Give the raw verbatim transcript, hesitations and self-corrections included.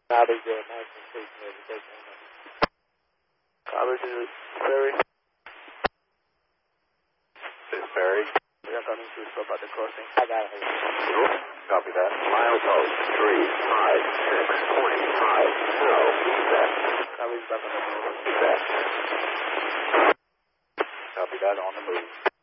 Copy, zero nine six eight. Copy to Ferry. This Ferry. We are coming to stop at the crossing. I got it. Copy that. Milepost three five six point five. No, feedback. Copy back on the road. Feedback. Copy that, on the move.